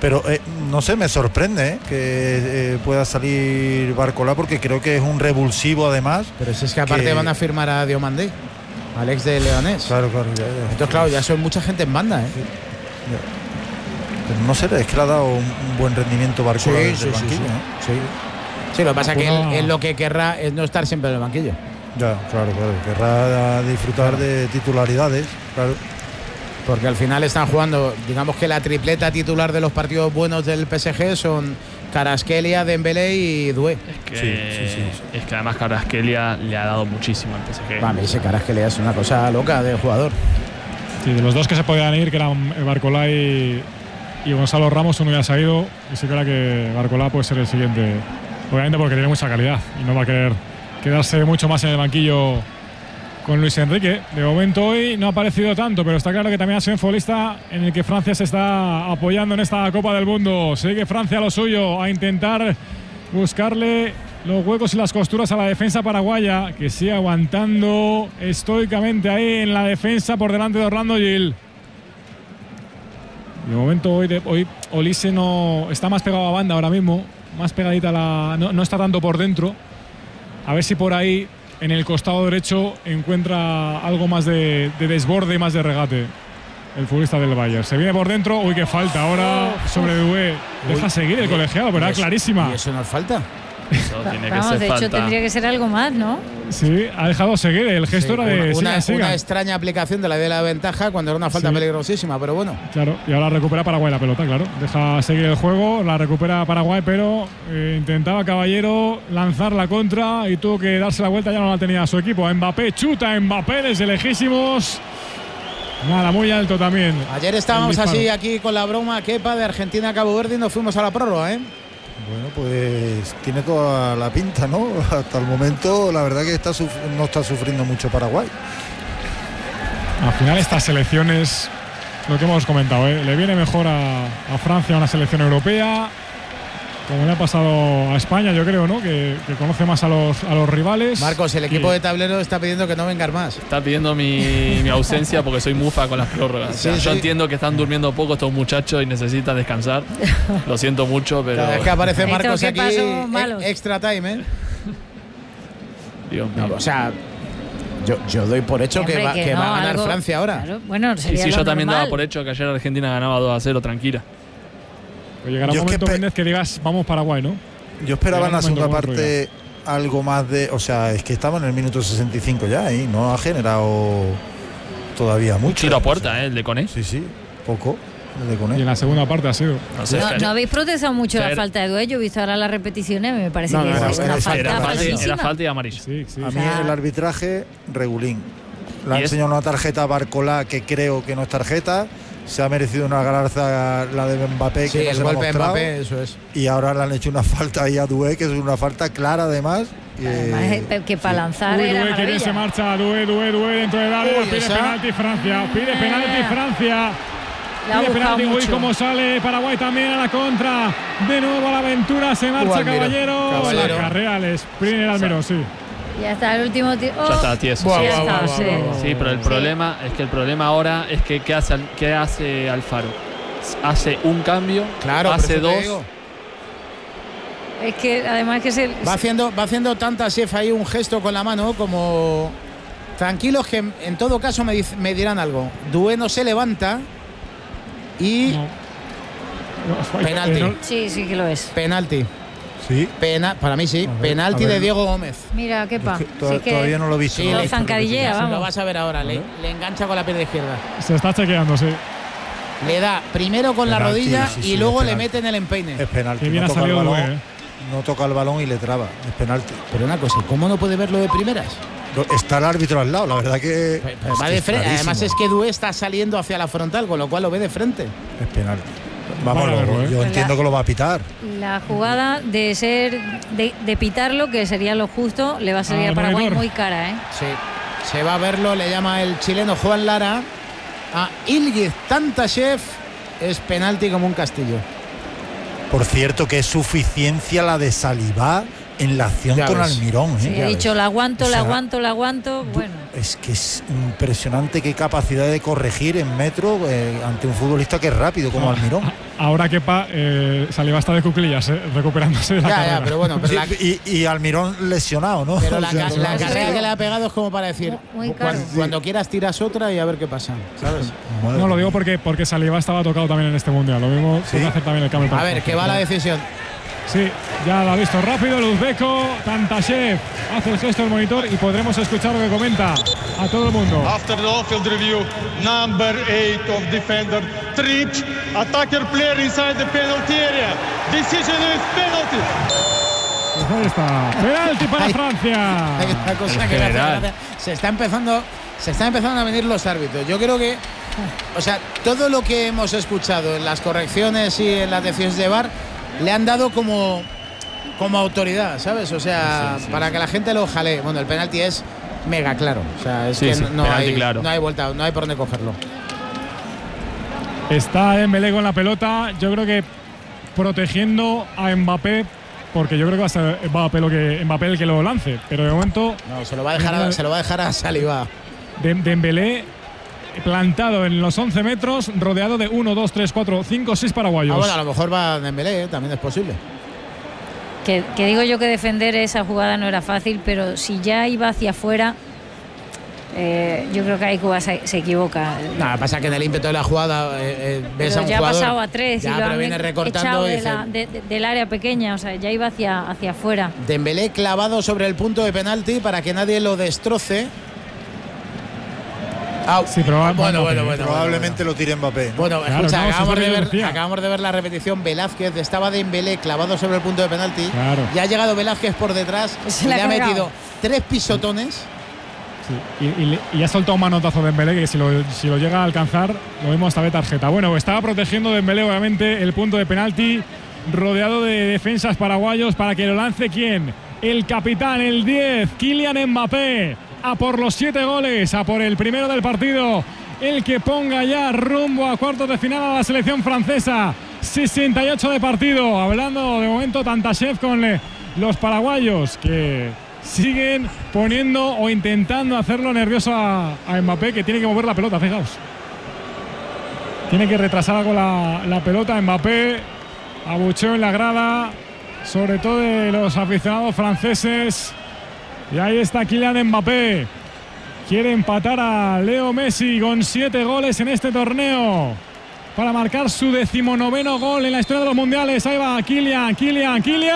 Pero no sé, me sorprende que pueda salir Barcolá, porque creo que es un revulsivo además. Pero si es que aparte van a firmar a Diomandé, Alex de Leganés. Claro. Ya. Entonces, claro, ya son mucha gente en banda, ¿eh? Sí. Pero no sé, es que le ha dado un buen rendimiento Barcolá desde el banquillo, ¿no? Sí, lo que pasa es que él lo que querrá es no estar siempre en el banquillo. Ya, claro. Querrá disfrutar de titularidades, claro. Porque al final están jugando, digamos que la tripleta titular de los partidos buenos del PSG son Kvaratskhelia, Dembélé y Doué. Es que además Kvaratskhelia le ha dado muchísimo al PSG. Vale, ese Kvaratskhelia es una cosa loca de jugador. Sí, de los dos que se podían ir, que eran Barcolá y Gonzalo Ramos, uno ya se ha ido, y se cree que Barcolá puede ser el siguiente, obviamente porque tiene mucha calidad y no va a querer quedarse mucho más en el banquillo con Luis Enrique. De momento hoy no ha aparecido tanto, pero está claro que también ha sido un futbolista en el que Francia se está apoyando en esta Copa del Mundo. Sigue Francia a lo suyo, a intentar buscarle los huecos y las costuras a la defensa paraguaya, que sigue aguantando estoicamente ahí en la defensa por delante de Orlando Gil. De momento hoy Olise no está más pegado a banda ahora mismo, más pegadita no está tanto por dentro. A ver si por ahí en el costado derecho encuentra algo más de desborde y más de regate el futbolista del Bayern. Se viene por dentro. Uy, qué falta ahora sobre Doué. Deja seguir el colegiado, pero era clarísima. ¿Y eso no es falta? Eso tiene que Vamos, ser de hecho falta. tendría que ser algo más, ¿no? Sí, ha dejado seguir. El gesto era de una extraña aplicación de la de la ventaja cuando era una falta peligrosísima, pero bueno. Claro, y ahora recupera Paraguay la pelota, claro. Deja seguir el juego, la recupera Paraguay, pero intentaba Caballero lanzar la contra y tuvo que darse la vuelta, ya no la tenía su equipo. Mbappé chuta, Mbappé desde lejísimos. Nada, muy alto también. Ayer estábamos así aquí con la broma Kepa de Argentina a Cabo Verde y nos fuimos a la prórroga, ¿eh? Bueno, pues tiene toda la pinta, ¿no? Hasta el momento la verdad que no está sufriendo mucho Paraguay. Al final estas selecciones, lo que hemos comentado, le viene mejor a Francia una selección europea, como le ha pasado a España, yo creo, ¿no? Que conoce más a los rivales. Marcos, el equipo de tablero está pidiendo que no vengas más. Está pidiendo mi ausencia porque soy mufa con las prórrogas. Yo entiendo que están durmiendo poco estos muchachos y necesitan descansar. Lo siento mucho, pero... Cada vez que aparece Marcos aquí, extra time, ¿eh? Dios mío. No, o sea, yo doy por hecho que va a ganar Francia ahora. Claro, bueno, sería sí, yo también normal. daba por hecho que ayer Argentina ganaba 2-0, tranquila. Llegará un momento, Méndez, que digas vamos Paraguay, ¿no? Yo esperaba en la segunda parte algo más de... O sea, es que estaba en el minuto 65 ya y no ha generado todavía mucho. Tiro a puerta, el de Koné. Sí, poco. El de Koné. Y en la segunda parte ha sido... No habéis protestado mucho la falta de Doué. Yo he visto ahora las repeticiones, me parece que es una falta. Era falta y amarilla. Sí. A mí el arbitraje, regulín. Le ha enseñado una tarjeta a Barcolá que creo que no es tarjeta. Se ha merecido una galarza la de Mbappé, que no el se golpe ha de mostrado, Mbappé, eso es. Y ahora le han hecho una falta ahí a Doué, que es una falta clara además. Que para lanzar era Doué, que bien se marcha, Doué dentro del área, pide penalti Francia, pide penalti, uy, como sale Paraguay también a la contra, de nuevo a la aventura, se marcha Caballero. La carrera al sprint era Almirón, sí. Ya está el último tiro. Ya está tieso. Sí, pero el problema es que el problema ahora es que ¿qué hace Alfaro? Hace un cambio, hace dos. Es que además que va haciendo tanta chef ahí un gesto con la mano como tranquilos, que en todo caso me dirán algo. Doué no se levanta y penalti. Sí que lo es. Penalti. Sí. Para mí sí. Penalti de Diego Gómez. Mira, Kepa. Todavía no lo he visto. Sí, lo zancadillea, vamos. Lo vas a ver ahora. Le engancha con la pierna izquierda. Se está chequeando, sí. Le da primero con la rodilla y luego le mete en el empeine. Es penalti. No toca el balón, no toca el balón y le traba. Es penalti. Pero una cosa, ¿cómo no puede verlo de primeras? Está el árbitro al lado, la verdad que... va de frente. Además es que Doué está saliendo hacia la frontal, con lo cual lo ve de frente. Es penalti. Vamos, yo entiendo que lo va a pitar. La jugada de pitarlo, que sería lo justo, le va a salir a Paraguay muy cara, ¿eh? Sí, se va a verlo, le llama el chileno Juan Lara a Ilgiz Tantashev. Es penalti como un castillo. Por cierto, que es suficiencia la de Salivá en la acción con Almirón. Sí, he dicho, la aguanto. Bueno. Es que es impresionante qué capacidad de corregir en metro ante un futbolista que es rápido como Almirón. ahora Kepa, Saliba está de cuclillas, recuperándose de la carrera. Pero bueno, pero y Almirón lesionado, ¿no? Pero la carrera que le ha pegado es como para decir, cuando quieras tiras otra y a ver qué pasa, ¿sabes? No, lo digo porque Saliba estaba tocado también en este mundial. Lo mismo puede hacer también el cambio. A ver, ¿qué va la decisión? Sí, ya lo ha visto rápido el uzbeco. Tantashev hace el gesto del monitor y podremos escuchar lo que comenta a todo el mundo. After the off-field review, number 8 of defender tripped attacker player inside the penalty area. Decision is penalty. Pues ahí está, penalti para Francia. Hay una cosa que se está empezando a venir los árbitros. Yo creo que, o sea, todo lo que hemos escuchado en las correcciones y en las decisiones de VAR le han dado como autoridad, ¿sabes? O sea, para que la gente lo jale. Bueno, el penalti es mega claro. O sea, es que no hay vuelta, no hay por dónde cogerlo. Está Dembélé con la pelota. Yo creo que protegiendo a Mbappé, porque yo creo que va a ser Mbappé el que lo lance. Pero de momento no, se lo va a dejar a Saliba. Dembélé plantado en los 11 metros, rodeado de 1, 2, 3, 4, 5, 6 paraguayos. Bueno, a lo mejor va Dembélé, también es posible. Que digo yo que defender esa jugada no era fácil, pero si ya iba hacia afuera, yo creo que ahí Cuba se equivoca. Nada, pasa que en el ímpetu de la jugada ves a un ya jugador, ha pasado a 3 ya, y lo pero viene recortando del área pequeña, o sea, ya iba hacia afuera. Dembélé clavado sobre el punto de penalti para que nadie lo destroce. Sí, probablemente lo tire Mbappé, ¿no? Bueno, claro, escucha, acabamos de ver la repetición. Velázquez estaba Dembélé clavado sobre el punto de penalti. Claro. Y ha llegado Velázquez por detrás y le ha metido 3 pisotones. Sí, y ha soltado un manotazo de Dembélé que si lo llega a alcanzar, lo mismo hasta de tarjeta. Bueno, estaba protegiendo Dembélé obviamente el punto de penalti, rodeado de defensas paraguayos para que lo lance ¿quién? El capitán, el 10, Kylian Mbappé. A por los 7 goles, a por el primero del partido, el que ponga ya rumbo a cuartos de final a la selección francesa. 68 de partido, hablando de momento Tantashev con los paraguayos que siguen poniendo o intentando hacerlo nervioso a Mbappé, que tiene que mover la pelota, fijaos. Tiene que retrasar con la pelota Mbappé, abucheo en la grada, sobre todo de los aficionados franceses. Y ahí está Kylian Mbappé. Quiere empatar a Leo Messi con 7 goles en este torneo para marcar su 19º gol en la historia de los mundiales. Ahí va Kylian. ¡Gol!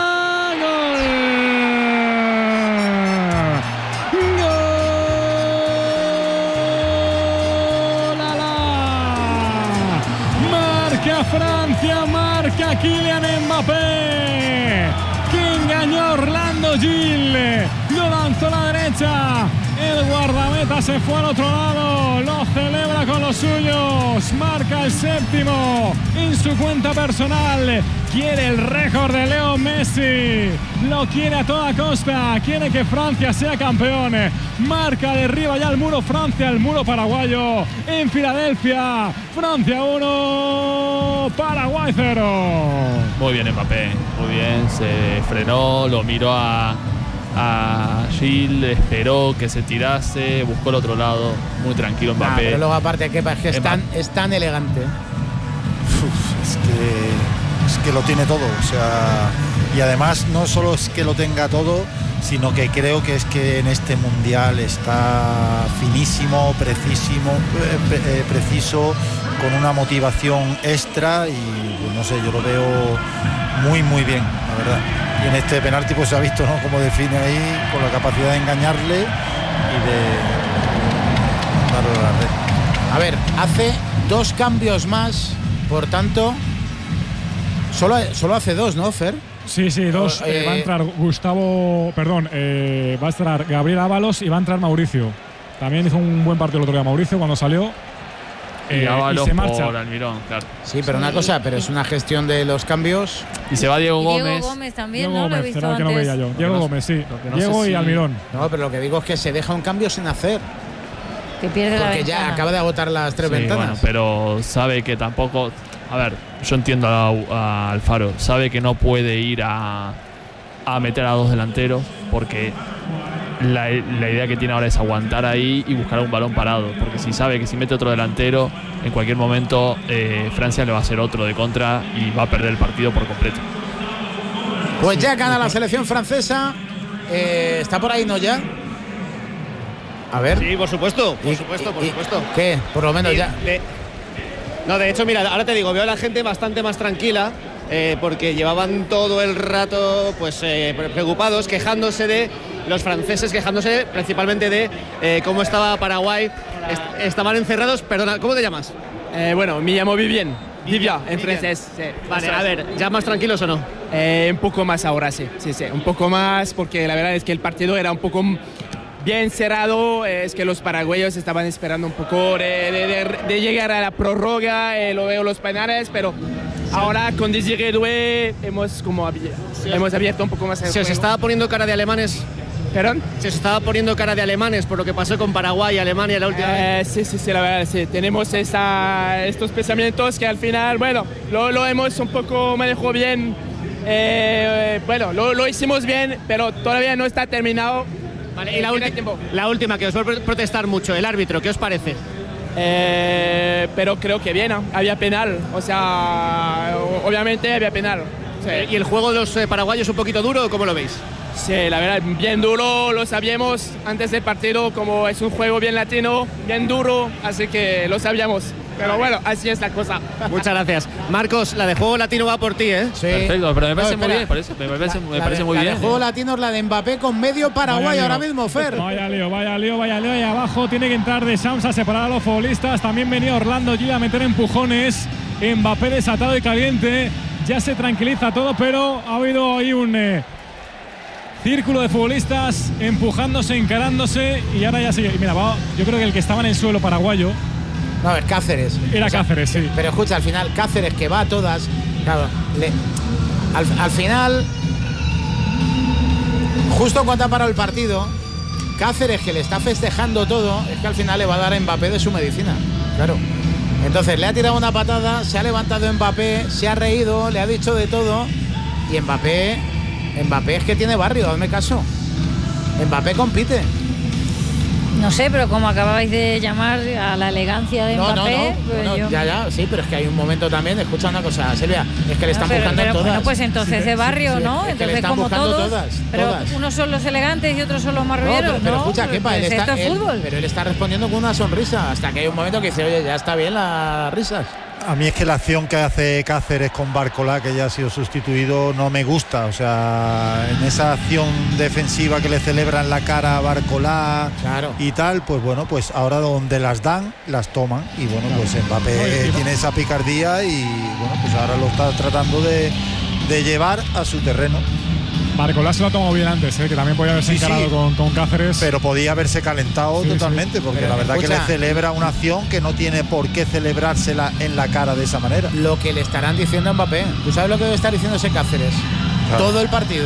Marca Francia, marca Kylian Mbappé, que engañó a Orlando Gil, lo lanzó a la derecha, el guardameta se fue al otro lado, lo celebra con los suyos, marca el 7º en su cuenta personal, quiere el récord de Leo Messi, lo quiere a toda costa, quiere que Francia sea campeón, marca, derriba ya el muro Francia, el muro paraguayo en Filadelfia. Francia 1, Paraguay 0. Muy bien Mbappé, muy bien, se frenó, lo miró a Gil, esperó que se tirase, buscó el otro lado, muy tranquilo Mbappé. Pero luego aparte Kepa, es tan elegante. Es que lo tiene todo, o sea, y además no solo es que lo tenga todo, sino que creo que es que en este mundial está finísimo, preciso, con una motivación extra y pues, no sé, yo lo veo muy bien, la verdad. Y en este penalti pues se ha visto, ¿no?, cómo define ahí, con la capacidad de engañarle y de darle a la red. A ver, hace 2 cambios más, por tanto, solo hace 2, ¿no, Fer? Sí, 2. Va a entrar va a entrar Gabriel Ábalos y va a entrar Mauricio. También hizo un buen partido el otro día Mauricio cuando salió. Y Ábalos se marcha por Almirón, claro. Sí, pero una cosa, pero es una gestión de los cambios. Y se va Diego Gómez. Diego Gómez también, Diego ¿no? Gómez, lo he visto será antes. Que no veía yo. Diego Gómez, sí. Diego y Almirón. No, pero lo que digo es que se deja un cambio sin hacer. Que pierde la porque ya acaba de agotar las 3 ventanas. Bueno, pero sabe que tampoco. A ver, yo entiendo a Alfaro. Sabe que no puede ir a meter a 2 delanteros porque la idea que tiene ahora es aguantar ahí y buscar un balón parado, porque si sabe que si mete otro delantero, en cualquier momento Francia le va a hacer otro de contra y va a perder el partido por completo. Pues ya gana la selección francesa. ¿Está por ahí, no ya? A ver. Sí, por supuesto. Por supuesto. ¿Qué? Por lo menos ya. No, de hecho, mira, ahora te digo, veo a la gente bastante más tranquila, porque llevaban todo el rato pues preocupados, quejándose de los franceses, quejándose principalmente de cómo estaba Paraguay. Estaban encerrados. Perdona, ¿cómo te llamas? Bueno, me llamo Vivien en francés. Sí. Vale, a ver, ¿ya más tranquilos o no? Un poco más ahora, sí, un poco más, porque la verdad es que el partido era un poco bien cerrado. Es que los paraguayos estaban esperando un poco de llegar a la prórroga, lo veo los penales, pero ahora con Désiré Doué hemos abierto un poco más el juego. Se os estaba poniendo cara de alemanes. ¿Perdón? Se os estaba poniendo cara de alemanes por lo que pasó con Paraguay y Alemania la última vez. Sí, la verdad, sí. Tenemos estos pensamientos que al final, bueno, lo hemos un poco manejado bien. Bueno, lo hicimos bien, pero todavía no está terminado. Vale, y la última, que os va a protestar mucho, el árbitro, ¿qué os parece? Pero creo que bien, ¿no? Había penal, o sea, obviamente había penal. Sí. ¿Y el juego de los paraguayos un poquito duro o cómo lo veis? Sí, la verdad, bien duro, lo sabíamos antes del partido, como es un juego bien latino, bien duro, así que lo sabíamos. Pero bueno, así es la cosa. Muchas gracias. Marcos, la de juego latino va por ti, ¿eh? Sí. Perfecto, pero me parece muy bien, me parece muy bien. El juego latino es la de Mbappé con medio Paraguay ahora mismo, Fer. Vaya lío. Y abajo tiene que entrar de Shams a separar a los futbolistas. También venía Orlando Gil a meter empujones. Mbappé desatado y caliente. Ya se tranquiliza todo, pero ha habido ahí un círculo de futbolistas empujándose, encarándose, y ahora ya sigue. Y mira, yo creo que el que estaba en el suelo paraguayo. No, es Cáceres. Era Cáceres, sí. Pero escucha, al final, Cáceres, que va a todas. Claro, al final, justo cuando ha parado el partido, Cáceres, que le está festejando todo, es que al final le va a dar a Mbappé de su medicina. Claro. Entonces le ha tirado una patada, se ha levantado Mbappé, se ha reído, le ha dicho de todo. Y Mbappé es que tiene barrio, hazme caso. Mbappé compite. No sé, pero como acababais de llamar a la elegancia de Mbappé, ya, sí, pero es que hay un momento también, escucha una cosa, Silvia, es que le están buscando todas. Bueno, pues entonces de barrio, sí, ¿no? Es que entonces como todos, todas. Unos son los elegantes y otros son los marrulleros, pero escucha, Kepa, esto es fútbol. Pero él está respondiendo con una sonrisa, hasta que hay un momento que dice, oye, ya está bien las risas. A mí es que la acción que hace Cáceres con Barcolá, que ya ha sido sustituido, no me gusta. O sea, en esa acción defensiva que le celebran la cara a Barcolá, claro, y tal, pues bueno, pues ahora donde las dan, las toman. Y bueno, pues Mbappé tiene esa picardía y bueno, pues ahora lo está tratando de llevar a su terreno. Barcolá se lo ha tomado bien antes, que también podía haberse encarado con Cáceres. Pero podía haberse calentado totalmente, porque pero la verdad que le celebra una acción que no tiene por qué celebrársela en la cara de esa manera. Lo que le estarán diciendo a Mbappé. ¿Tú sabes lo que debe estar diciendo ese Cáceres? Claro. Todo el partido.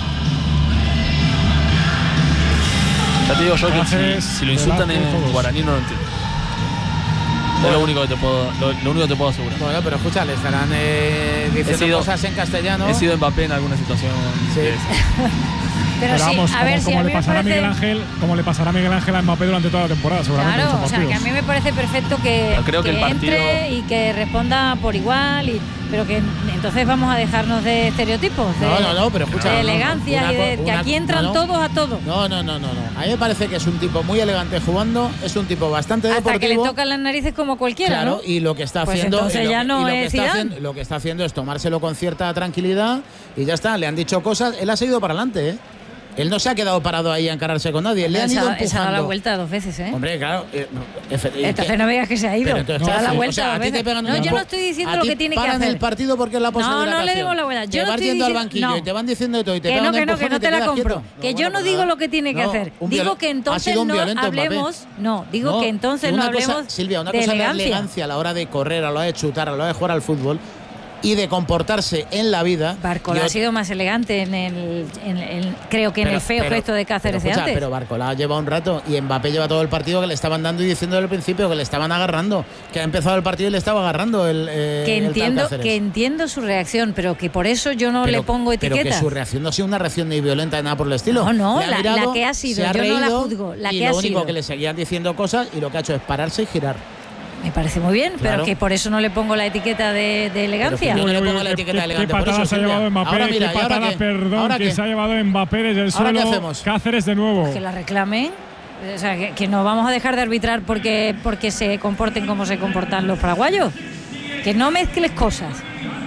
Ya te digo yo que si lo insultan en guaraní no lo entiendo. Es lo único que te puedo asegurar. Bueno, pero escucha, le estarán diciendo cosas en castellano. He sido Mbappé en alguna situación. Sí. Pero vamos, sí, a ver, como le pasará a Miguel Ángel, como le pasará a Miguel Ángel a Mbappé durante toda la temporada, seguramente. Claro, o sea, que a mí me parece perfecto que entre y que responda por igual, pero que entonces vamos a dejarnos de estereotipos, no, pero escucha, de elegancia y de que aquí entran todos a todos. No. A mí me parece que es un tipo muy elegante jugando, es un tipo bastante deportivo. Hasta que le tocan las narices como cualquiera, claro, ¿no? Y lo que está haciendo, entonces ya no es Zidane. lo que está haciendo es tomárselo con cierta tranquilidad y ya está. Le han dicho cosas, él ha seguido para adelante, ¿eh? Él no se ha quedado parado ahí a encararse con nadie. Le han ido empujando. Se ha dado la vuelta 2 veces, ¿eh? Hombre, claro. Entonces no me digas que se ha ido. Se ha dado la vuelta 2 veces. No, yo no estoy diciendo lo que tiene que hacer. Paran el partido porque es la posibilidad. No le digo la vuelta. Yo no estoy diciendo al banquillo y te van diciendo de todo y te pegan que no te la compro. Que yo no digo lo que tiene que hacer. Digo que entonces no hablemos. No, digo que entonces no hablemos. Silvia, una cosa es la elegancia a la hora de correr, a la hora de chutar, a la hora de jugar al fútbol. y de comportarse en la vida. Barcola ha sido más elegante creo que en el feo gesto de Cáceres de antes. Pero Barcola lleva un rato y Mbappé lleva todo el partido que le estaban dando y diciendo al principio que le estaban agarrando, que ha empezado el partido y le estaba agarrando que entiendo su reacción, pero que por eso yo no le pongo etiqueta. Pero que su reacción no ha sido una reacción ni violenta ni nada por el estilo. No, la que ha sido, yo no la juzgo, la que ha sido. Lo único que le seguían diciendo cosas y lo que ha hecho es pararse y girar. Me parece muy bien, claro. Pero que por eso no le pongo la etiqueta de elegancia. Yo no le pongo la etiqueta de elegancia. ¿Qué patada se ha llevado Mbappé? Ahora mira, ¿Qué patada, perdón, que se ha llevado Mbappé desde el suelo? Cáceres de nuevo. Que la reclamen. O sea, que no vamos a dejar de arbitrar porque se comporten como se comportan los paraguayos. Que no mezcles cosas.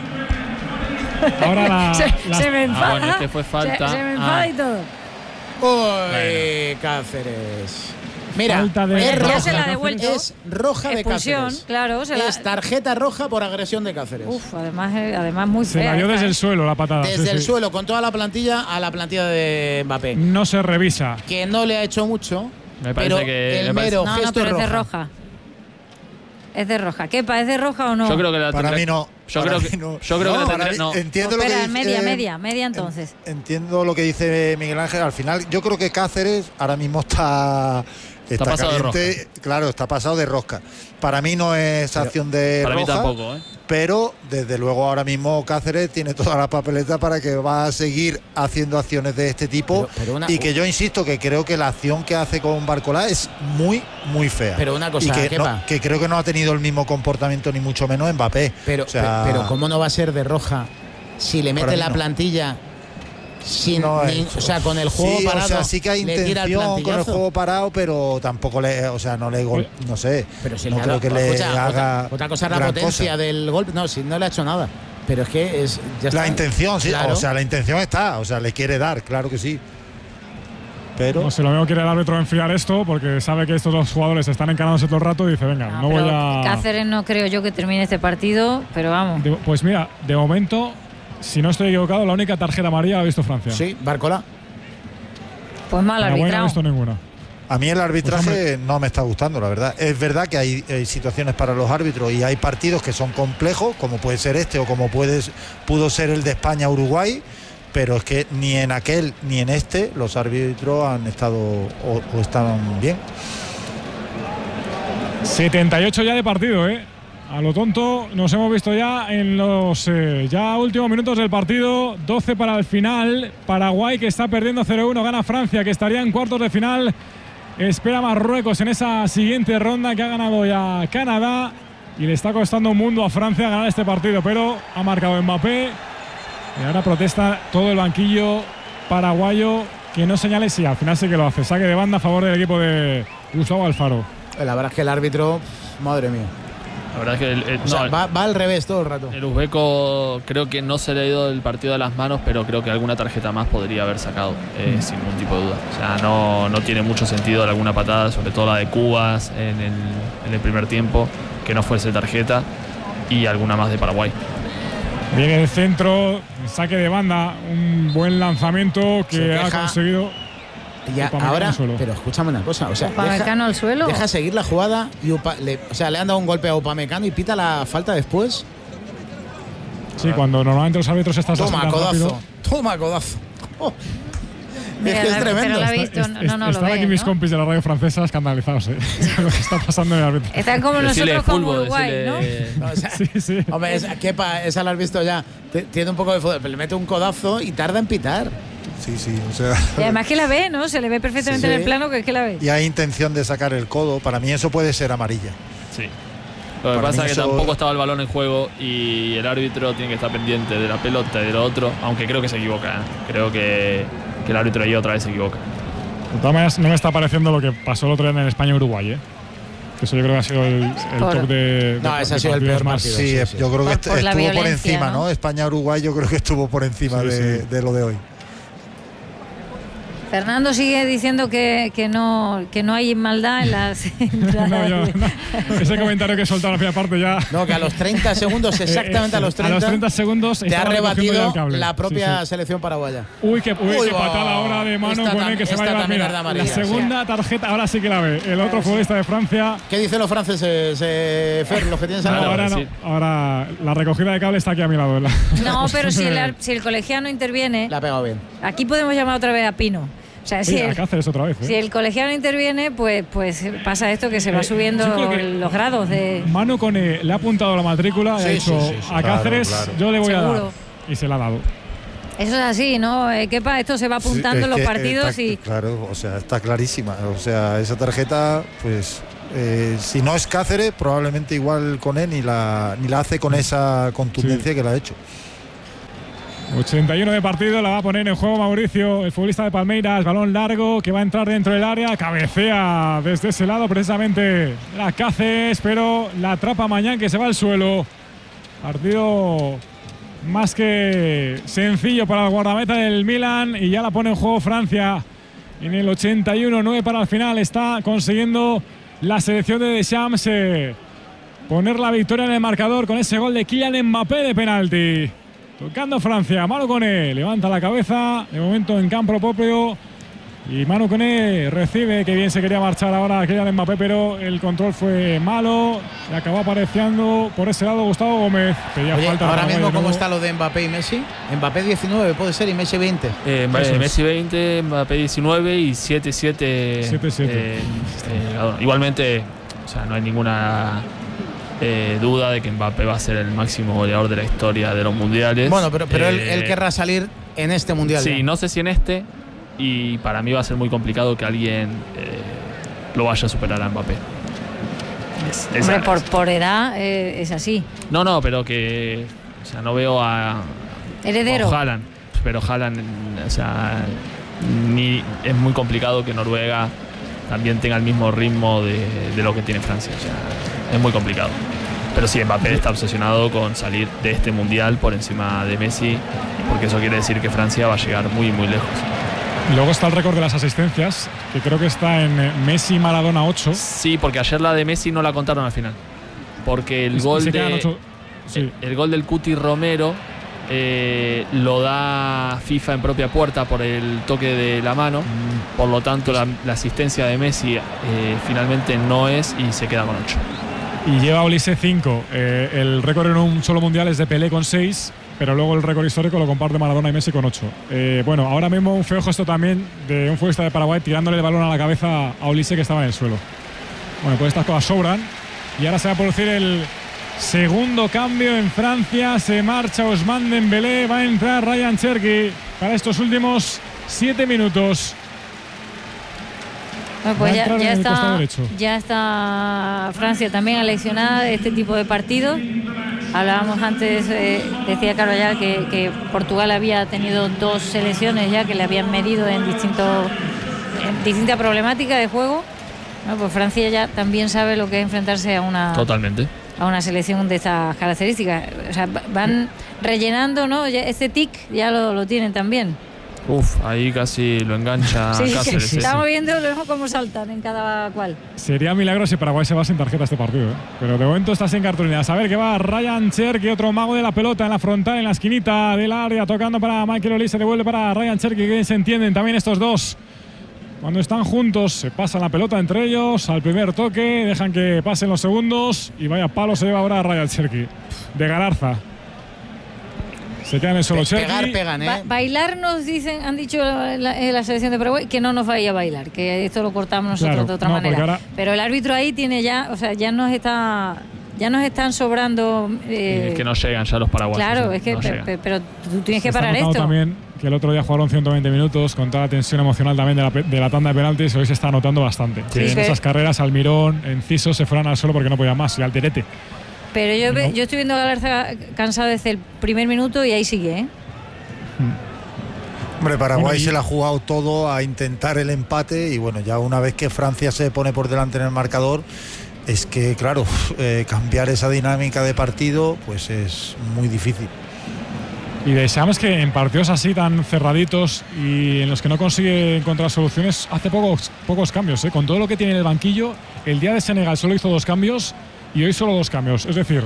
Ahora se me enfada. Bueno, es que fue falta. Se me enfada y todo. Uy, Cáceres. Mira, ya se la ha devuelto. Es roja de Cáceres. Claro, es tarjeta roja por agresión de Cáceres. Además muy fea. Se la dio desde el suelo la patada. Desde el suelo, con toda la plantilla a la plantilla de Mbappé. No se revisa. Que no le ha hecho mucho. Me parece pero que el mero gesto es de roja. Es de roja. ¿Kepa, es de roja o no? Yo creo que para mí no. Yo creo que no. Entiendo lo que dice, media entonces. Entiendo lo que dice Miguel Ángel. Al final, yo creo que Cáceres ahora mismo está pasado caliente, de rosca. Claro, está pasado de rosca. Para mí no es acción de para roja. Para mí tampoco, Pero desde luego ahora mismo Cáceres tiene toda la papeleta para que va a seguir haciendo acciones de este tipo y que yo insisto que creo que la acción que hace con Barcola es muy muy fea. Pero una cosa, y que creo que no ha tenido el mismo comportamiento ni mucho menos Mbappé. Pero cómo no va a ser de roja si le mete la plantilla con el juego parado. O sea, sí que hay intención con el juego parado, pero tampoco no sé. Pero si no creo que le haga otra cosa es la potencia del golpe. No, si no le ha hecho nada. Pero es que ya está. La intención, sí, claro. O sea, la intención está, o sea, le quiere dar, claro que sí. Pero no sé, lo mismo quiere el árbitro enfriar esto porque sabe que estos dos jugadores están encarándose todo el rato y dice, venga, no voy a... Cáceres no creo yo que termine este partido, pero vamos. Pues mira, de momento, si no estoy equivocado, la única tarjeta amarilla la ha visto Francia. Sí, Barcola. Pues mal arbitrado. No ha visto ninguna. A mí el arbitraje no me está gustando, la verdad. Es verdad que hay situaciones para los árbitros y hay partidos que son complejos, como puede ser este o como pudo ser el de España-Uruguay, pero es que ni en aquel ni en este los árbitros han estado o están bien. 78 ya de partido, A lo tonto nos hemos visto ya en los ya últimos minutos del partido. 12 para el final. Paraguay que está perdiendo 0-1, gana Francia, que estaría en cuartos de final. Espera Marruecos en esa siguiente ronda, que ha ganado ya Canadá y le está costando un mundo a Francia ganar este partido, pero ha marcado Mbappé y ahora protesta todo el banquillo paraguayo, que no señale si al final sí que lo hace. Saque de banda a favor del equipo de Gustavo Alfaro. La verdad es que el árbitro, madre mía. La verdad es que va al revés todo el rato. El uzbeco creo que no se le ha ido el partido de las manos, pero creo que alguna tarjeta más podría haber sacado, sin ningún tipo de duda. O sea, no tiene mucho sentido alguna patada, sobre todo la de Cubas en el primer tiempo, que no fuese tarjeta, y alguna más de Paraguay. Viene el centro, saque de banda, un buen lanzamiento que ha conseguido. Ya, ahora, pero escúchame una cosa, o sea, Upamecano al suelo. Deja seguir la jugada y le han dado un golpe a Upamecano y pita la falta después. Sí, cuando normalmente los árbitros están toma codazo. Oh. Es que es tremendo. Están aquí mis compis de la radio francesa escandalizados, lo que está pasando en el árbitro. Están como nosotros con Uruguay, ¿no? O sea, sí. Hombre, esa la has visto ya. Tiene un poco de fútbol, pero le mete un codazo y tarda en pitar. Sí, o sea. Y además que la ve, ¿no? Se le ve perfectamente en el plano que es que la ve. Y hay intención de sacar el codo. Para mí eso puede ser amarilla. Sí. Lo que pasa es que tampoco estaba el balón en juego y el árbitro tiene que estar pendiente de la pelota y de lo otro, aunque creo que se equivoca. Creo que el árbitro ahí otra vez se equivoca. De todas maneras, no me está pareciendo lo que pasó el otro día en España-Uruguay, Eso yo creo que ha sido el top de. No, ese ha sido el peor partido. Sí, yo creo que estuvo por encima, ¿no? España-Uruguay yo creo que estuvo por encima de lo de hoy. Fernando sigue diciendo que no hay maldad en las entradas. No, ese comentario que he soltado en la primera parte ya. No, que a los 30 segundos, exactamente a los 30 segundos, te ha rebatido la propia sí. selección paraguaya. Qué patada ahora de Manu Koné, que se va a llevar. Mira, la segunda tarjeta, ahora sí que la ve. El otro futbolista de Francia. ¿Qué dicen los franceses, Fer, los que tienes al lado? Ahora la recogida de cable está aquí a mi lado. No, pero si el colegiano interviene. La ha pegado bien. Aquí podemos llamar otra vez a Pino. O sea, a Cáceres otra vez. Si el colegiado interviene, pues pasa esto que se va subiendo los grados de. Manu Koné le ha apuntado la matrícula y ha dicho a Cáceres, claro. Yo le voy a dar. Y se la ha dado. Eso es así, ¿no? Kepa, esto se va apuntando en los partidos Claro, o sea, está clarísima. O sea, esa tarjeta, pues. Si no es Cáceres, probablemente igual Koné ni la hace con esa contundencia que la ha hecho. 81 de partido, la va a poner en juego Mauricio, el futbolista de Palmeiras, balón largo que va a entrar dentro del área, cabecea desde ese lado precisamente la Cáceres, pero la atrapa Mañán, que se va al suelo. Partido más que sencillo para el guardameta del Milan, y ya la pone en juego Francia en el 81, 9 para el final. Está consiguiendo la selección de Deschamps poner la victoria en el marcador con ese gol de Kylian Mbappé de penalti. Tocando Francia, Manu Koné levanta la cabeza, de momento en campo propio, y Manu Koné recibe, que bien se quería marchar ahora Kylian Mbappé, pero el control fue malo, y acabó apareciendo por ese lado Gustavo Gómez. Oye, falta ahora mismo ¿cómo está lo de Mbappé y Messi? Mbappé 19 puede ser y Messi 20. Messi 20, Mbappé 19 y 7-7. Igualmente, o sea, no hay ninguna duda de que Mbappé va a ser el máximo goleador de la historia de los mundiales. Bueno, pero él querrá salir en este mundial. Sí, no sé si en este, y para mí va a ser muy complicado que alguien lo vaya a superar a Mbappé. Hombre, por edad es así. No, pero que, o sea, no veo a heredero. Haaland, pero Haaland, o sea, es muy complicado que Noruega también tenga el mismo ritmo de lo que tiene Francia. O sea, es muy complicado. Pero sí, Mbappé está obsesionado con salir de este mundial por encima de Messi, porque eso quiere decir que Francia va a llegar muy, muy lejos. Luego está el récord de las asistencias, que creo que está en Messi y Maradona 8. Sí, porque ayer la de Messi no la contaron al final. Porque el gol del Cuti Romero lo da FIFA en propia puerta por el toque de la mano. Por lo tanto, la asistencia de Messi finalmente no es, y se queda con 8. Y lleva Olise 5. El récord en un solo mundial es de Pelé con 6, pero luego el récord histórico lo comparte Maradona y Messi con 8. Bueno, ahora mismo un feo gesto también de un futbolista de Paraguay tirándole el balón a la cabeza a Olise, que estaba en el suelo. Bueno, pues estas cosas sobran. Y ahora se va a producir el segundo cambio en Francia. Se marcha Ousmane Dembélé, va a entrar Ryan Cherki para estos últimos 7 minutos. Bueno, pues ya está Francia también aleccionada de este tipo de partidos. Hablábamos antes, decía Carvallal que Portugal había tenido 2 selecciones ya que le habían medido en distinta problemática de juego. Bueno, pues Francia ya también sabe lo que es enfrentarse a una selección de estas características. O sea, van rellenando, ¿no? Este tic ya lo tienen también. Ahí casi lo engancha Cáceres. Sí. Estamos viendo cómo saltan en cada cual. Sería milagro si Paraguay se va sin tarjeta este partido, pero de momento está sin cartulinas. A ver qué va Ryan Cherki, otro mago de la pelota en la frontal, en la esquinita del área, tocando para Michael Olise, devuelve para Ryan Cherki, que se entienden también estos dos. Cuando están juntos se pasan la pelota entre ellos al primer toque, dejan que pasen los segundos y vaya palo se lleva ahora Ryan Cherki de Galarza. Se quedan en solo Cherki. Pegan, bailar nos dicen, han dicho la selección de Paraguay que no nos vaya a bailar, que esto lo cortamos nosotros de otra manera. Pero el árbitro ahí tiene ya, o sea, ya nos están sobrando. Es que no llegan ya los paraguayos. Claro, es que pero tú tienes que parar esto. También que el otro día jugaron 120 minutos con toda la tensión emocional también de la tanda de penaltis. Hoy se está notando bastante. Sí, en esas carreras Almirón, Enciso se fueron al suelo porque no podían más, y Alderete. Pero yo estoy viendo a Galarza cansado desde el primer minuto y ahí sigue, Hombre, Paraguay se le ha jugado todo a intentar el empate, y bueno, ya una vez que Francia se pone por delante en el marcador, es que claro, cambiar esa dinámica de partido pues es muy difícil. Y deseamos que en partidos así tan cerraditos y en los que no consigue encontrar soluciones, hace pocos cambios. Con todo lo que tiene en el banquillo, el día de Senegal solo hizo 2 cambios y hoy solo 2 cambios. Es decir,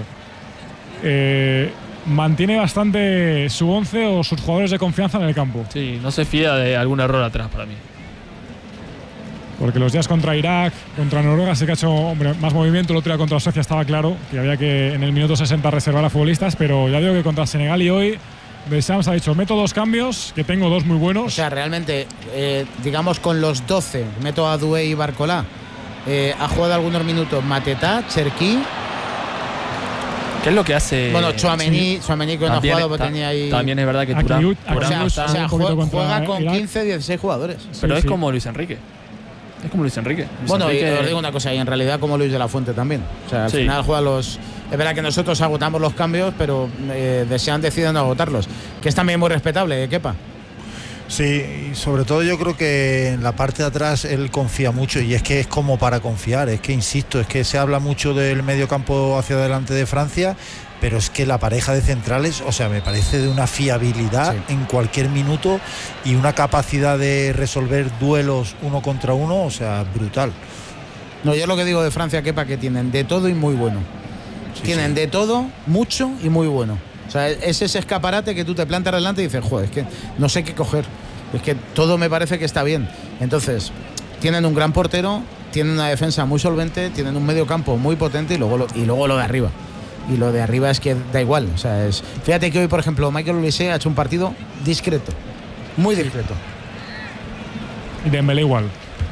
mantiene bastante su 11 o sus jugadores de confianza en el campo. Sí, no se fía de algún error atrás para mí. Porque los días contra Irak, contra Noruega sí que ha hecho más movimiento. El otro día contra Suecia estaba claro que había que en el minuto 60 reservar a futbolistas, pero ya digo que contra Senegal y hoy Deschamps ha dicho, meto 2 cambios, que tengo 2 muy buenos. O sea, realmente, digamos con los 12, meto a Doué y Barcola. Ha jugado algunos minutos Mateta, Cherki. ¿Qué es lo que hace? Bueno, Tchouaméni que no ha jugado, porque tenía ahí. También es verdad que Thuram juega con 15, 16 jugadores. Pero es como Luis Enrique. Es como Luis Enrique. Bueno, y os digo una cosa, y en realidad como Luis de la Fuente también. O sea, al final juega los. Es verdad que nosotros agotamos los cambios, pero Deschamps decide no agotarlos. Que es también muy respetable, Kepa. Sí, y sobre todo yo creo que en la parte de atrás él confía mucho, y es que es como para confiar, es que insisto, es que se habla mucho del medio campo hacia adelante de Francia, pero es que la pareja de centrales, o sea, me parece de una fiabilidad en cualquier minuto y una capacidad de resolver duelos 1 contra 1, o sea, brutal. No, yo lo que digo de Francia, Kepa, que tienen de todo y muy bueno. Tienen de todo, mucho y muy bueno. O sea, es ese escaparate que tú te plantas delante y dices, joder, es que no sé qué coger. Es que todo me parece que está bien. Entonces, tienen un gran portero, tienen una defensa muy solvente, tienen un medio campo muy potente y luego lo de arriba. Y lo de arriba es que da igual. O sea, fíjate que hoy, por ejemplo, Michael Olise ha hecho un partido discreto. Muy discreto. Y Dembélé igual.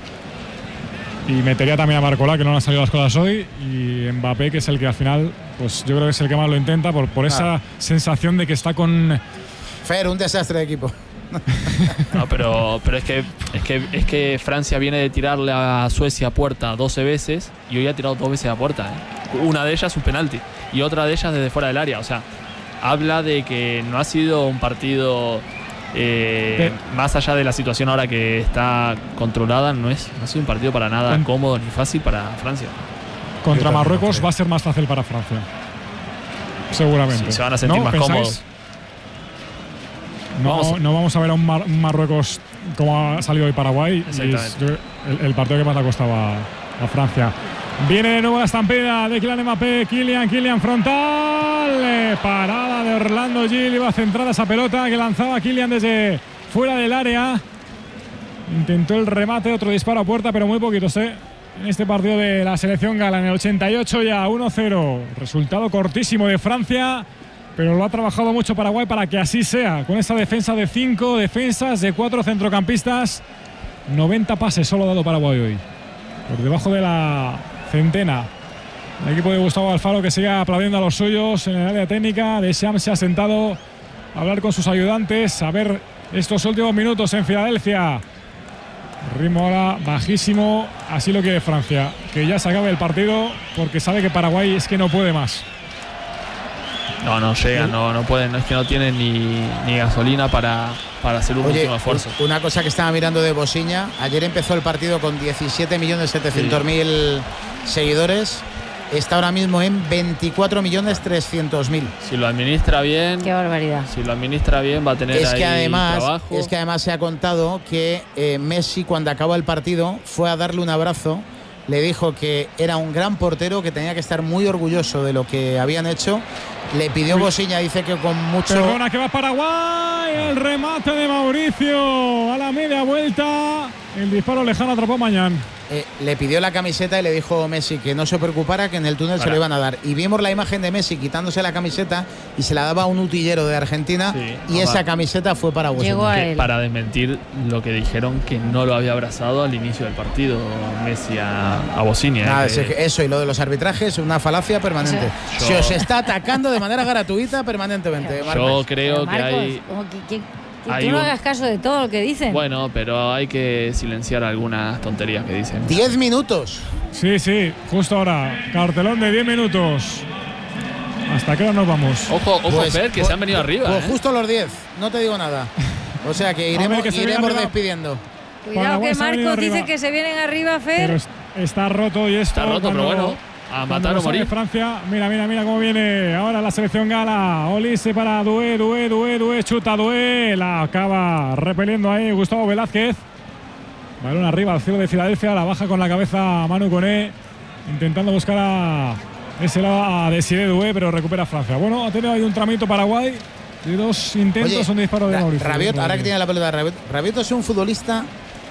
Y metería también a Barcola, que no le han salido las cosas hoy, y Mbappé, que es el que al final, pues yo creo que es el que más lo intenta por esa sensación de que está con... Fer, un desastre de equipo. No, pero es que Francia viene de tirarle a Suecia a puerta 12 veces y hoy ha tirado 2 veces a puerta. Una de ellas un penalti y otra de ellas desde fuera del área. O sea, habla de que no ha sido un partido... más allá de la situación ahora que está controlada, no ha sido un partido para nada cómodo ni fácil para Francia. Contra Marruecos va a ser más fácil para Francia, seguramente. Sí, se van a sentir más cómodos. No vamos a ver a un Marruecos como ha salido hoy Paraguay. El partido que más le ha costado a Francia. Viene de nuevo la estampida de Kylian Mbappé. Kylian frontal. Parada de Orlando Gil. Iba centrada esa pelota que lanzaba Kylian desde fuera del área. Intentó el remate, otro disparo a puerta, pero muy poquitos, en este partido de la selección gala. En el 88 ya 1-0. Resultado cortísimo de Francia, pero lo ha trabajado mucho Paraguay para que así sea. Con esa defensa de 5 defensas, de 4 centrocampistas. 90 pases solo ha dado Paraguay hoy. Por debajo de la centena. El equipo de Gustavo Alfaro, que sigue aplaudiendo a los suyos en el área técnica. Deschamps se ha sentado a hablar con sus ayudantes, a ver estos últimos minutos en Filadelfia. Ritmo ahora bajísimo, así lo quiere Francia, que ya se acabe el partido porque sabe que Paraguay es que no puede más. No llega, no pueden, es que no tienen ni gasolina para hacer un último esfuerzo. Una cosa que estaba mirando de Bosiña, ayer empezó el partido con 17.700.000 seguidores, está ahora mismo en 24.300.000. Si lo administra bien, qué barbaridad. Si lo administra bien va a tener trabajo. Es que además se ha contado que Messi, cuando acabó el partido, fue a darle un abrazo. Le dijo que era un gran portero, que tenía que estar muy orgulloso de lo que habían hecho. Le pidió Bosiña, dice que con mucho... Perdona, que va Paraguay, el remate de Mauricio a la media vuelta, el disparo lejano atrapó Mañán. Le pidió la camiseta y le dijo Messi que no se preocupara, que en el túnel se lo iban a dar. Y vimos la imagen de Messi quitándose la camiseta y se la daba a un utillero de Argentina, y esa camiseta fue para Bosiña. Para desmentir lo que dijeron, que no lo había abrazado al inicio del partido Messi a Bosiña. Eso, y lo de los arbitrajes, una falacia permanente. Se os está atacando de manera gratuita permanentemente. Yo creo que hay... Que tú no hagas caso de todo lo que dicen. Bueno, pero hay que silenciar algunas tonterías que dicen. 10 minutos. Sí, justo ahora. Cartelón de 10 minutos. ¿Hasta qué hora nos vamos? Ojo, Fer, que se han venido arriba. Pues justo los 10, no te digo nada. O sea que iremos despidiendo. Cuidado que Marcos dice que se vienen arriba, Fer. Pero está roto y esto. Está roto, pero bueno. a matar o morir. Francia, mira cómo viene ahora la selección gala. Olise para Doué, chuta Doué, la acaba repeliendo ahí Gustavo Velázquez. Balón arriba al cielo de Filadelfia, la baja con la cabeza Manu Koné, intentando buscar a ese lado a Desiré Doué, pero recupera Francia. Bueno, ha tenido ahí un tramito Paraguay de 2 intentos. Oye, un disparo de Mauricio. Rabiot, ahora que tiene la pelota de Rabiot es un futbolista.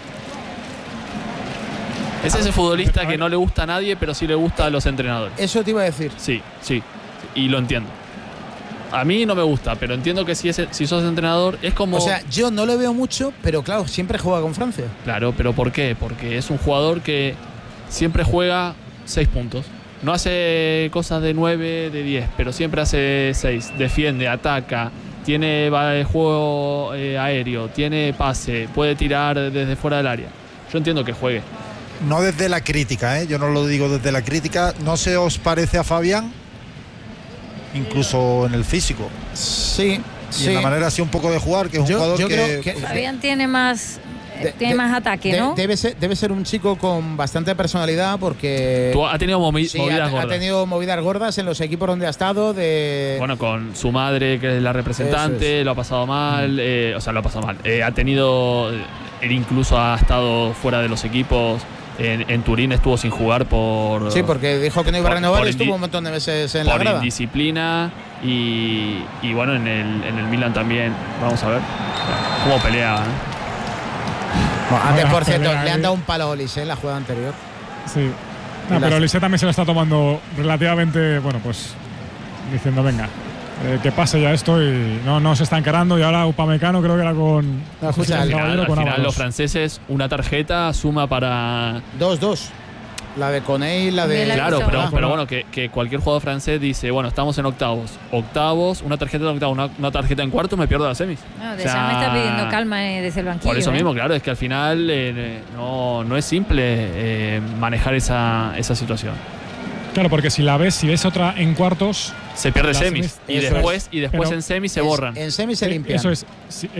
Es ese futbolista que no le gusta a nadie, pero sí le gusta a los entrenadores. Eso te iba a decir. Sí, y lo entiendo. A mí no me gusta, pero entiendo que si sos entrenador es como... O sea, yo no le veo mucho, pero claro, siempre juega con Francia. Claro, pero ¿por qué? Porque es un jugador que siempre juega 6 puntos. No hace cosas de 9, de 10, pero siempre hace 6. Defiende, ataca, tiene juego aéreo, tiene pase, puede tirar desde fuera del área. Yo entiendo que juegue. No desde la crítica, yo no lo digo desde la crítica. ¿No se os parece a Fabián? Incluso en el físico. Sí. Y en la manera así un poco de jugar, que es un jugador que Fabián tiene más ataque, ¿no? Debe ser un chico con bastante personalidad porque... Ha tenido movidas gordas. Ha tenido movidas gordas en los equipos donde ha estado. Bueno, con su madre, que es la representante, lo ha pasado mal. Lo ha pasado mal. Ha tenido... Él incluso ha estado fuera de los equipos. En Turín estuvo sin jugar por... Sí, porque dijo que no iba a renovar y estuvo un montón de meses en la grada. Por indisciplina y bueno, en el Milan también. Vamos a ver cómo pelea. Bueno, antes, por cierto, le han dado un palo a Olise en la jugada anterior. Sí. No, pero Olise también se lo está tomando relativamente, bueno, pues diciendo, venga, que pase ya esto, y no se está encarando. Y ahora Upamecano creo que era con... al final los franceses, una tarjeta suma para... 2-2. La de Koné y la de... Claro, pero bueno, que cualquier jugador francés dice, bueno, estamos en octavos, una tarjeta de octavos, una tarjeta en cuartos, me pierdo las semis. No, me está pidiendo calma desde el banquillo. Por eso mismo, claro, es que al final no es simple manejar esa situación. Claro, porque si ves otra en cuartos, se pierde semis. Y después en semis se borran. En semis se limpian. Eso es.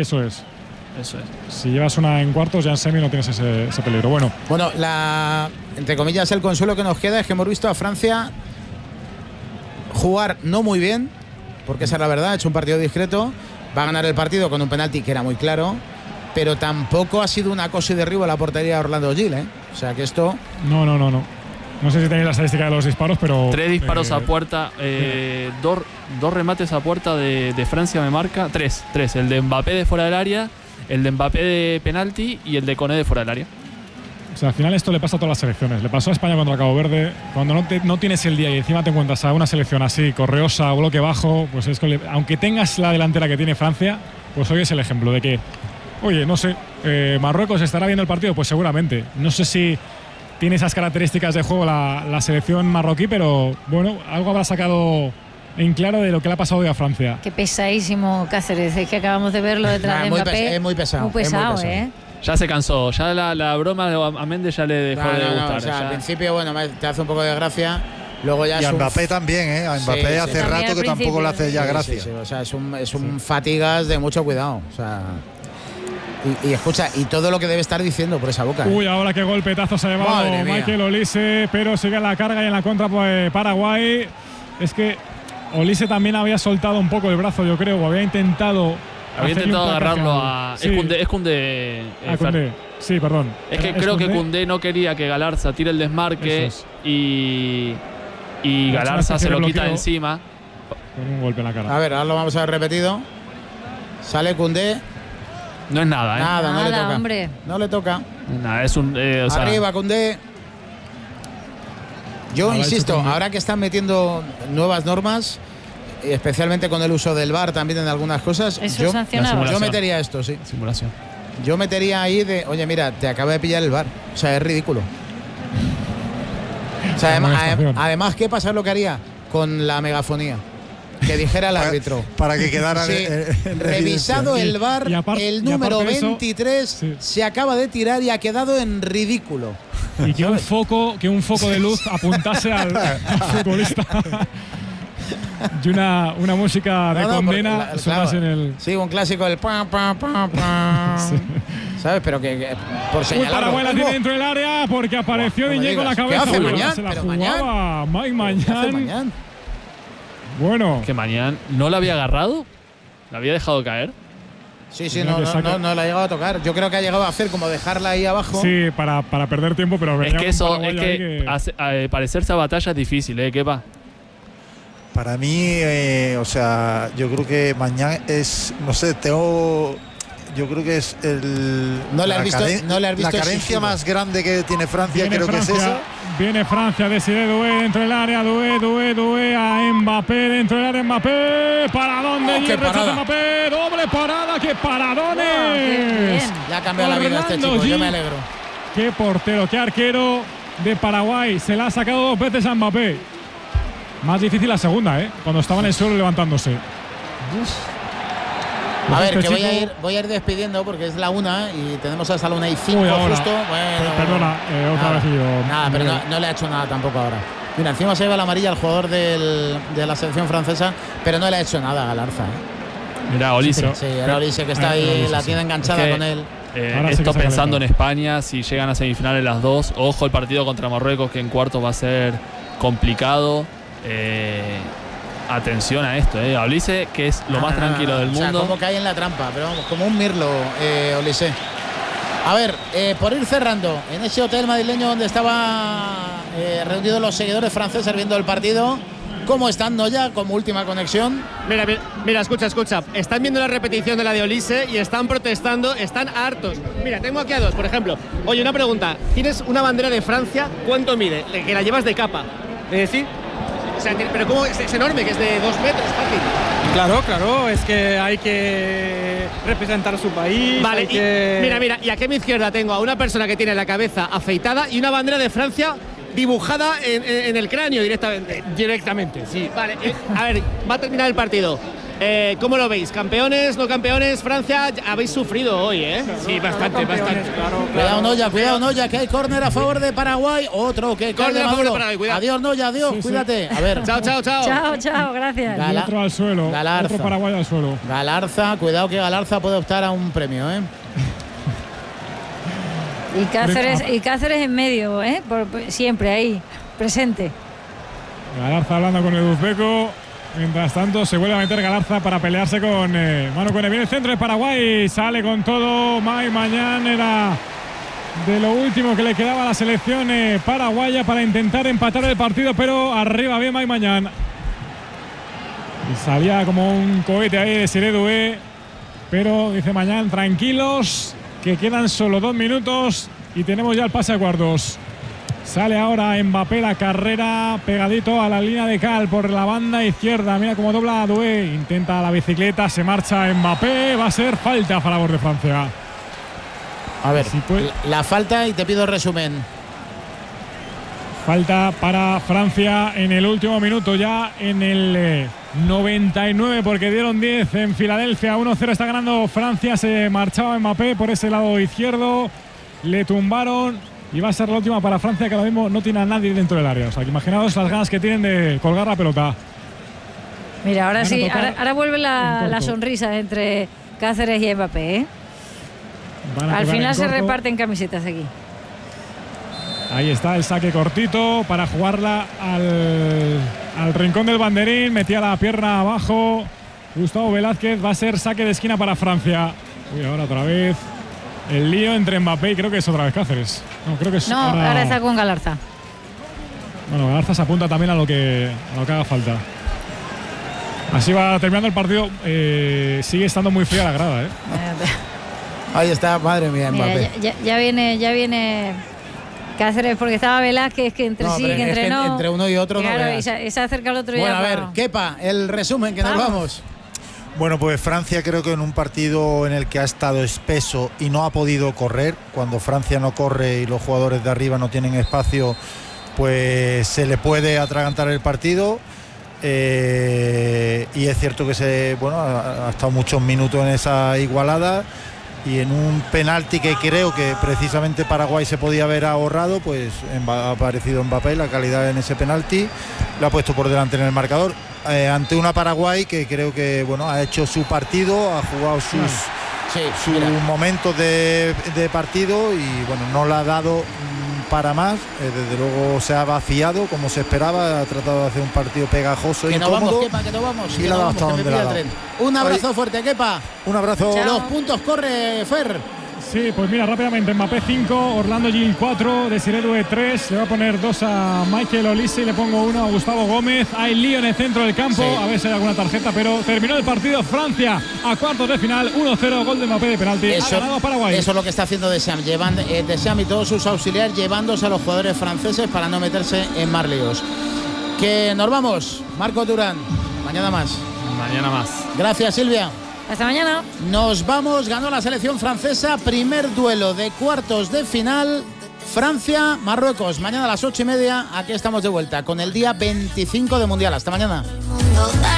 Si llevas una en cuartos, ya en semis no tienes ese peligro. Bueno, entre comillas, el consuelo que nos queda es que hemos visto a Francia jugar no muy bien, porque esa es la verdad, ha hecho un partido discreto, va a ganar el partido con un penalti que era muy claro, pero tampoco ha sido un acoso y derribo a la portería de Orlando Gil, O sea que esto... No. No sé si tenéis la estadística de los disparos, pero... 3 disparos a puerta, 2 remates a puerta de Francia me marca. 3. El de Mbappé de fuera del área, el de Mbappé de penalti y el de Koné de fuera del área. O sea, al final esto le pasa a todas las selecciones. Le pasó a España contra Cabo Verde. Cuando no tienes el día y encima te encuentras a una selección así, correosa, bloque bajo, pues es que aunque tengas la delantera que tiene Francia, pues hoy es el ejemplo de que, oye, no sé, Marruecos estará viendo el partido, pues seguramente. No sé si tiene esas características de juego la selección marroquí, pero bueno, algo habrá sacado en claro de lo que le ha pasado hoy a Francia. Qué pesadísimo Cáceres, es que acabamos de verlo detrás de Mbappé. Es muy pesado. Muy pesado. Ya se cansó, ya la broma a Méndez ya le dejó de gustar. O sea, al principio, bueno, te hace un poco de gracia. Luego ya y a Mbappé también, A Mbappé hace rato que tampoco le hace ya gracia. O sea, es un fatigas de mucho cuidado. O sea... Y escucha, y todo lo que debe estar diciendo por esa boca. Uy, ahora qué golpetazo se ha llevado Michael Olise, pero sigue en la carga y en la contra Paraguay. Es que Olise también había soltado un poco el brazo, yo creo, o había intentado agarrarlo a... Sí. Es Koundé. Koundé. Sí, perdón. Es que creo que Koundé no quería que Galarza tire el desmarque y Galarza se lo quita de encima. Con un golpe en la cara. A ver, ahora lo vamos a ver repetido. Sale Koundé. No es nada, Nada, no le toca. Hombre. No le toca. Nada, es un... Arriba, Koundé. Yo insisto, ahora que están metiendo nuevas normas, especialmente con el uso del VAR también en algunas cosas, yo metería esto, sí. Simulación. Yo metería ahí de, oye, mira, te acaba de pillar el VAR. O sea, es ridículo. O sea, además, ¿qué pasa lo que haría con la megafonía? Que dijera el árbitro. Para que quedara... Sí, revisado el VAR, el número 23 se acaba de tirar y ha quedado en ridículo. Y que un foco de luz apuntase al futbolista. Y una música de condena. Claro, en el... Sí, un clásico del... Sí. ¿sabes? Pero que por señalar. Paraguay la tiene dentro del área porque apareció Diñé con la cabeza. ¿Qué hace Mañán? Se la jugaba Mike Mañán. Bueno. ¿Que Mañán no la había agarrado? ¿La había dejado caer? Sí, no la ha llegado a tocar. Yo creo que ha llegado a hacer como dejarla ahí abajo. Sí, para perder tiempo, pero es que parecerse a batalla es difícil, Kepa. Para mí, o sea, yo creo que mañana es, no sé, yo creo que es la carencia más grande que tiene Francia, creo que es esa. Viene Francia, Desiré Doué dentro del área, Doué a Mbappé dentro del área, Mbappé, ¿para dónde? ¡Qué parada! Mbappé, doble parada, ¡qué paradones! Ya ha cambiado la vida este chico, yo me alegro. Qué portero, qué arquero de Paraguay, se la ha sacado 2 veces a Mbappé. Más difícil la segunda, cuando estaba en el suelo levantándose. A ver, que voy a ir despidiendo porque es la 1 y tenemos hasta la 1:05 justo. Bueno, perdona, otra vez yo. Nada, pero no le ha hecho nada tampoco ahora. Mira, encima se lleva la amarilla al jugador de la selección francesa, pero no le ha hecho nada a Galarza. Mira, Olise. Sí, era Olise que está ahí, la tiene enganchada con él. Esto pensando en España, si llegan a semifinales las dos, ojo el partido contra Marruecos, que en cuartos va a ser complicado. Atención a esto, a Olise, que es lo más tranquilo del mundo. O sea, como cae en la trampa, pero vamos, como un mirlo, Olise. A ver, por ir cerrando, en ese hotel madrileño donde estaban reunidos los seguidores franceses viendo el partido, ¿cómo están, Noya, como última conexión? Mira, escucha. Están viendo la repetición de la de Olise y están protestando, están hartos. Mira, tengo aquí a 2, por ejemplo. Oye, una pregunta. ¿Tienes una bandera de Francia? ¿Cuánto mide? Que la llevas de capa. ¿Sí? O sea, pero ¿cómo? Es enorme, que es de 2 metros, fácil. Claro, es que hay que representar a su país. Vale, mira, y aquí a mi izquierda tengo a una persona que tiene la cabeza afeitada y una bandera de Francia dibujada en el cráneo directamente. Directamente, sí. Vale, a ver, va a terminar el partido. ¿Cómo lo veis? ¿Campeones, no campeones? Francia, habéis sufrido hoy, Sí, bastante. Claro. Cuidado, Noya, que hay córner a favor de Paraguay. Otro que córner a favor de Paraguay, cuidado. Adiós, Noya, adiós, sí, cuídate. A ver. Chao, gracias. Y otro al suelo. Galarza. Otro Paraguay al suelo. Galarza, cuidado que Galarza puede optar a un premio, Y Cáceres en medio, siempre ahí, presente. Galarza hablando con el uzbeco. Mientras tanto se vuelve a meter Galarza para pelearse con Manu Kone. Viene el centro de Paraguay, sale con todo. Mike Mañán era de lo último que le quedaba a la selección paraguaya para intentar empatar el partido, pero arriba bien Mike Mañán. Y salía como un cohete ahí de Desiré Doué, pero dice Mañán, tranquilos, que quedan solo 2 minutos y tenemos ya el pase a cuartos. Sale ahora Mbappé, la carrera pegadito a la línea de cal por la banda izquierda. Mira cómo dobla Doué, intenta la bicicleta, se marcha Mbappé. Va a ser falta a favor de Francia. A ver, la falta y te pido el resumen. Falta para Francia en el último minuto, ya en el 99, porque dieron 10 en Filadelfia. 1-0 está ganando Francia. Se marchaba Mbappé por ese lado izquierdo. Le tumbaron. Y va a ser la última para Francia, que ahora mismo no tiene a nadie dentro del área. O sea, que imaginaos las ganas que tienen de colgar la pelota. Mira, ahora sí, ahora vuelve la sonrisa entre Cáceres y Mbappé. Al final se reparten camisetas aquí. Ahí está el saque cortito para jugarla al rincón del banderín. Metía la pierna abajo Gustavo Velázquez. Va a ser saque de esquina para Francia. Uy, ahora otra vez el lío entre Mbappé y creo que es otra vez Cáceres. No, creo que es ahora está con Galarza. Bueno, Galarza se apunta también a lo que haga falta. Así va terminando el partido. Sigue estando muy fría la grada, Ahí está, madre mía, Mbappé. Ya viene Cáceres, porque estaba Velázquez, que entre sí, que entre no. Entre uno y otro, claro, no y se acerca el otro día. Bueno, a ver, Kepa, el resumen, que nos vamos. Bueno, pues Francia creo que en un partido en el que ha estado espeso y no ha podido correr, cuando Francia no corre y los jugadores de arriba no tienen espacio, pues se le puede atragantar el partido. Y es cierto que ha estado muchos minutos en esa igualada, y en un penalti que creo que precisamente Paraguay se podía haber ahorrado, pues ha aparecido Mbappé, la calidad en ese penalti lo ha puesto por delante en el marcador, ante una Paraguay que creo que ha hecho su partido, ha jugado su momento de partido y bueno, no le ha dado para más. Desde luego se ha vaciado como se esperaba, ha tratado de hacer un partido pegajoso y cómodo. Que no vamos, y le ha dado hasta donde le ha dado. Un abrazo fuerte, Kepa. Un abrazo. Chao. Los puntos corre, Fer. Sí, pues mira, rápidamente, Mbappé 5, Orlando Gil 4, Desiré Doué 3, le va a poner 2 a Michael Olise y le pongo 1 a Gustavo Gómez. Hay lío en el centro del campo, a ver si hay alguna tarjeta, pero terminó el partido. Francia a cuartos de final, 1-0, gol de Mbappé de penalti, ha ganado Paraguay. Eso es lo que está haciendo Deschamps, Deschamps y todos sus auxiliares llevándose a los jugadores franceses para no meterse en más líos. Que nos vamos, Marco Turán, mañana más. Mañana más. Gracias, Silvia. Hasta mañana. Nos vamos, ganó la selección francesa, primer duelo de cuartos de final, Francia-Marruecos. Mañana a las 8:30, aquí estamos de vuelta con el día 25 de Mundial. Hasta mañana.